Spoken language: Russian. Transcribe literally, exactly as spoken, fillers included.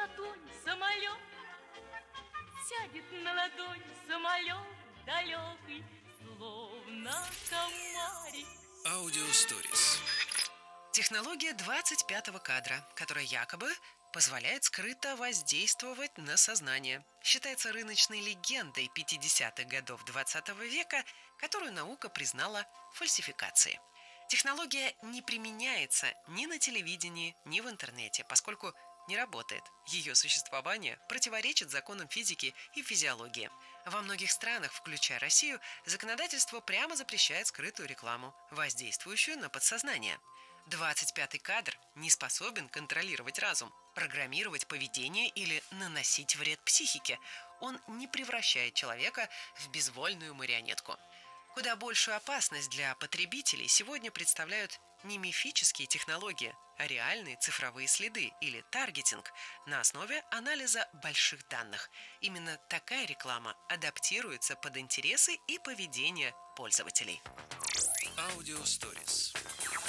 ладонь самолет, сядет на ладонь самолет далекий, словно комарик. Аудиосторис. Технология двадцать пятого кадра, которая якобы позволяет скрыто воздействовать на сознание. Считается рыночной легендой пятидесятых годов двадцатого века, которую наука признала фальсификацией. Технология не применяется ни на телевидении, ни в интернете, поскольку не работает. Ее существование противоречит законам физики и физиологии. Во многих странах, включая Россию, законодательство прямо запрещает скрытую рекламу, воздействующую на подсознание. двадцать пятый кадр не способен контролировать разум, программировать поведение или наносить вред психике. Он не превращает человека в безвольную марионетку. Куда большую опасность для потребителей сегодня представляют не мифические технологии, а реальные цифровые следы или таргетинг на основе анализа больших данных. Именно такая реклама адаптируется под интересы и поведение пользователей. Аудиосторис.